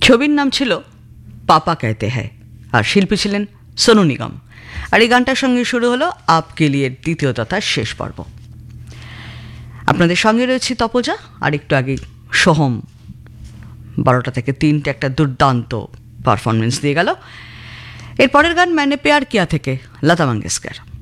ছবির নাম ছিল পাপা कहते हैं আর শিল্পী ছিলেন সোনু নিগম। আর এই গানটার সঙ্গে শুরু হলো আপকে লিয়ে দ্বিতীয় তথা শেষ পর্ব। আপনাদের সঙ্গে রয়েছে তপজা, আর একটু আগে সোহম 12টা থেকে 3টে একটা দুর্দান্ত পারফরমেন্স দিয়ে গেল। এর পরের গান मैंने प्यार किया থেকে লতা মঙ্গেশকর।